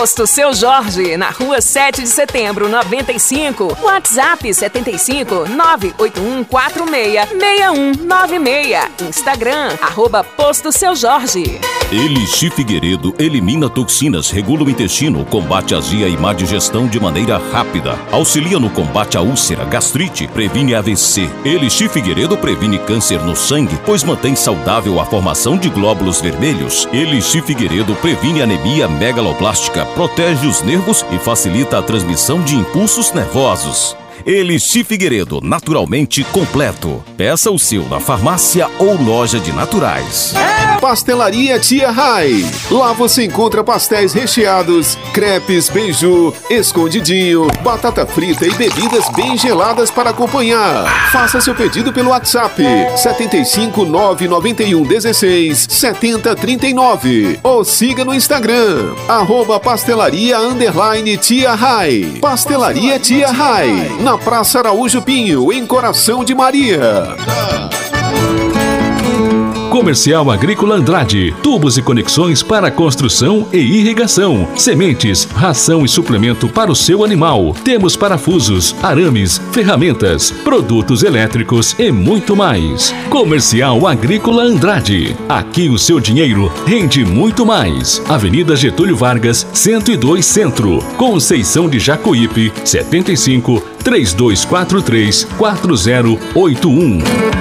Posto Seu Jorge, na rua 7 de setembro, 95. WhatsApp 75 98146 6196. Instagram, @Posto Seu Jorge. Elixir Figueiredo elimina toxinas, regula o intestino, combate azia e má digestão de maneira rápida. Auxilia no combate à úlcera, gastrite, previne AVC. Elixir Figueiredo previne câncer no sangue, pois mantém saudável a formação de glóbulos vermelhos. Elixir Figueiredo previne anemia megaloblástica, protege os nervos e facilita a transmissão de impulsos nervosos. Elixir Figueiredo, naturalmente completo. Peça o seu na farmácia ou loja de naturais. Pastelaria Tia Rai. Lá você encontra pastéis recheados, crepes, beiju, escondidinho, batata frita e bebidas bem geladas para acompanhar. Faça seu pedido pelo WhatsApp 75 991 16 70 39 ou siga no Instagram @pastelaria_Tia Rai. Pastelaria Tia Rai, na Praça Araújo Pinho, em Coração de Maria. Comercial Agrícola Andrade, tubos e conexões para construção e irrigação, sementes, ração e suplemento para o seu animal. Temos parafusos, arames, ferramentas, produtos elétricos e muito mais. Comercial Agrícola Andrade, aqui o seu dinheiro rende muito mais. Avenida Getúlio Vargas, 102 Centro, Conceição de Jacuípe, 75 3243 4081.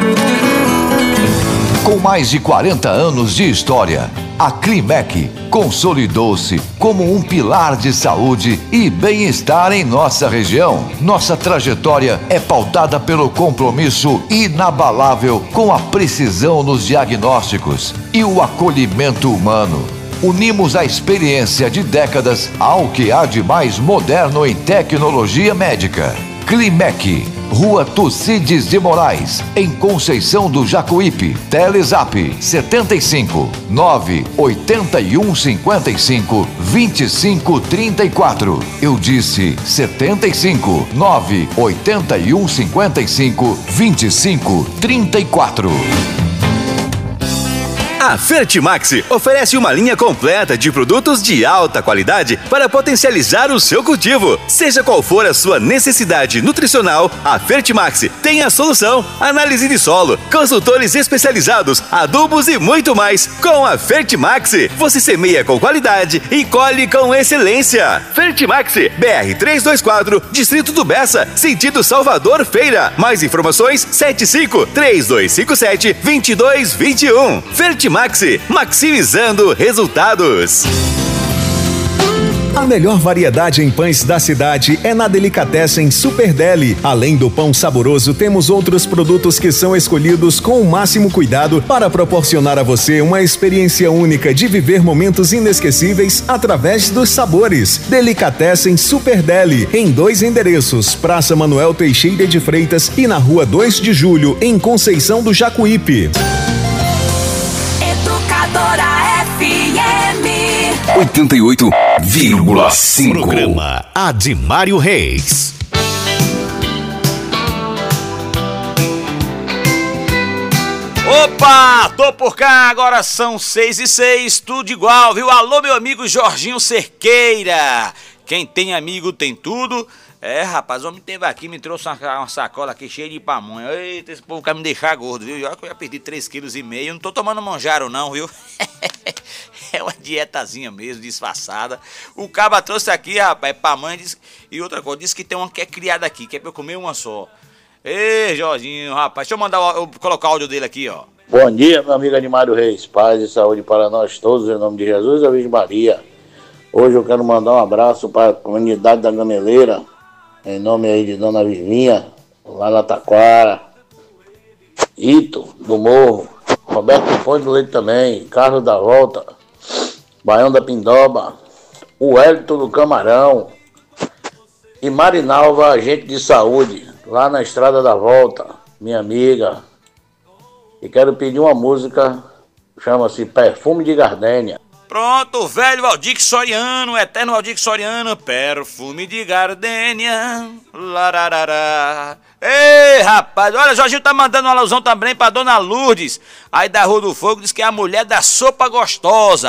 Com mais de 40 anos de história, a Climec consolidou-se como um pilar de saúde e bem-estar em nossa região. Nossa trajetória é pautada pelo compromisso inabalável com a precisão nos diagnósticos e o acolhimento humano. Unimos a experiência de décadas ao que há de mais moderno em tecnologia médica. Climec, Rua Tucídides de Moraes, em Conceição do Jacuípe. Telezap 75 981 55 25 34. Eu disse 75 981 55 25 34. A Fertimax oferece uma linha completa de produtos de alta qualidade para potencializar o seu cultivo. Seja qual for a sua necessidade nutricional, a Fertimax tem a solução. Análise de solo, consultores especializados, adubos e muito mais. Com a Fertimax, você semeia com qualidade e colhe com excelência. Fertimax, BR 324, Distrito do Bessa, sentido Salvador Feira. Mais informações, 75 3257 2221. Fertimax, maximizando resultados. A melhor variedade em pães da cidade é na Delicatessen Super Deli. Além do pão saboroso, temos outros produtos que são escolhidos com o máximo cuidado para proporcionar a você uma experiência única de viver momentos inesquecíveis através dos sabores. Delicatessen Super Deli, em 2 endereços, Praça Manuel Teixeira de Freitas e na Rua 2 de Julho, em Conceição do Jacuípe. FM 88,5. Programa Adimário Reis. Opa, tô por cá, agora são 6h06, tudo igual, viu? Alô, meu amigo Jorginho Cerqueira. Quem tem amigo tem tudo. É, rapaz, o homem teve aqui, me trouxe uma sacola aqui cheia de pamonha. Eita, esse povo quer me deixar gordo, viu? Olha que eu já perdi 3,5 kg. Não tô tomando manjaro não, viu? É uma dietazinha mesmo, disfarçada. O caba trouxe aqui, rapaz, pamonha e outra coisa. Disse que tem uma que é criada aqui, que é pra eu comer uma só. Ei, Jorginho, rapaz, deixa eu colocar o áudio dele aqui, ó. Bom dia, meu amigo Animário Reis. Paz e saúde para nós todos, em nome de Jesus e a Virgem Maria. Hoje eu quero mandar um abraço para a comunidade da Gameleira, em nome aí de Dona Vivinha, lá na Taquara, Ito, do Morro, Roberto Fonte do Leite também, Carlos da Volta, Baião da Pindoba, o Wellington do Camarão e Marinalva, agente de saúde, lá na Estrada da Volta, minha amiga. E quero pedir uma música, chama-se Perfume de Gardênia. Pronto, velho Valdir Soriano, eterno Valdir Soriano, perfume de gardênia, lararará. Ei, rapaz, olha, Jorginho tá mandando uma alusão também pra Dona Lourdes, aí da Rua do Fogo, diz que é a mulher da sopa gostosa.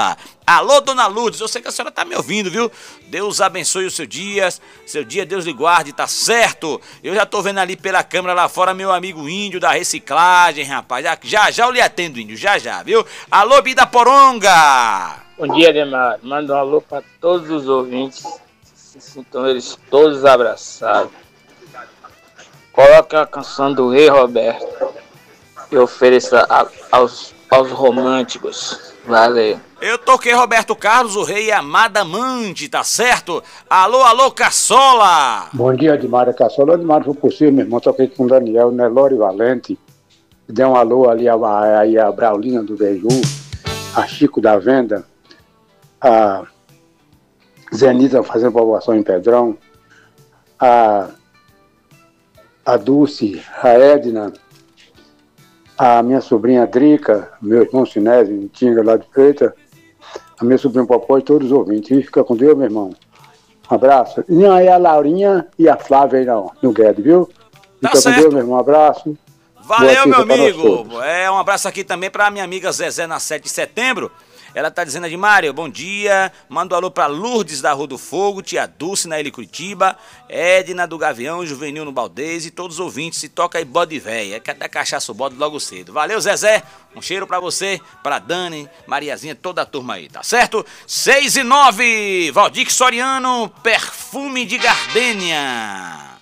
Alô, dona Lourdes, eu sei que a senhora tá me ouvindo, viu? Deus abençoe o seu dia, Deus lhe guarde, tá certo? Eu já tô vendo ali pela câmera lá fora meu amigo Índio da reciclagem, rapaz. Já eu lhe atendo, Índio, já, viu? Alô, Bida Poronga! Bom dia, Demar. Manda um alô pra todos os ouvintes. Se sintam eles todos abraçados. Coloque a canção do Rei Roberto e ofereça aos românticos. Valeu. Eu toquei Roberto Carlos, o rei amada amante, tá certo? Alô, Caçola! Bom dia, Edmar. Caçola, Edmar, foi possível, meu irmão. Toquei com o Daniel, Nelore Valente. Dei um alô ali a Braulina do Beiju, a Chico da Venda, a Zenita fazendo povoação em Pedrão, a Dulce, a Edna, a minha sobrinha Drica, meu irmão Sinésio, Tinga lá de Feita, a minha sobrinha Popó e todos os ouvintes. E fica com Deus, meu irmão. Um abraço. E aí a Laurinha e a Flávia aí no Guedes, viu? Fica com Deus, meu irmão. Um abraço. Valeu, meu amigo. Um abraço aqui também pra minha amiga Zezé na 7 de setembro. Ela tá dizendo de Mário, bom dia. Manda um alô pra Lourdes da Rua do Fogo, tia Dulce na Ilha Curitiba, Edna do Gavião, Juvenil no Baldez e todos os ouvintes. Se toca aí bode véia, que até cachaça o bode logo cedo. Valeu, Zezé. Um cheiro pra você, pra Dani, Mariazinha, toda a turma aí, tá certo? 6 e 9, Valdir Soriano, perfume de gardênia.